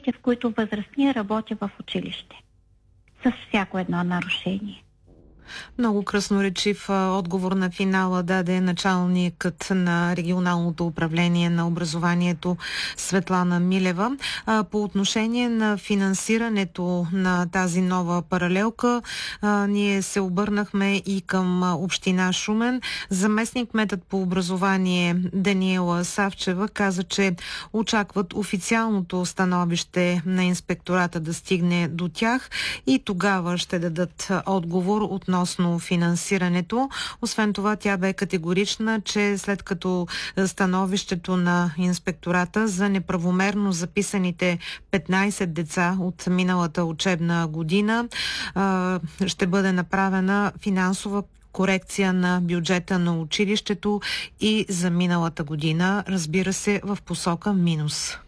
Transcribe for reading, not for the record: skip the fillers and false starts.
случаите, в които възрастният работи в училище. С всяко едно нарушение. Много красноречив отговор на финала даде началникът на регионалното управление на образованието Светлана Милева. По отношение на финансирането на тази нова паралелка, ние се обърнахме и към община Шумен. Заместник-кметът по образование Даниела Савчева каза, че очакват официалното становище на инспектората да стигне до тях и тогава ще дадат отговор относно финансирането. Освен това, тя бе категорична, че след като становището на инспектората за неправомерно записаните 15 деца от миналата учебна година ще бъде направена финансова корекция на бюджета на училището и за миналата година, разбира се, в посока минус.